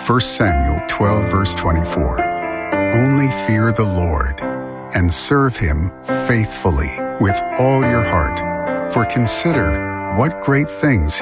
1 Samuel 12, verse 24. Only fear the Lord and serve him faithfully with all your heart. For consider what great things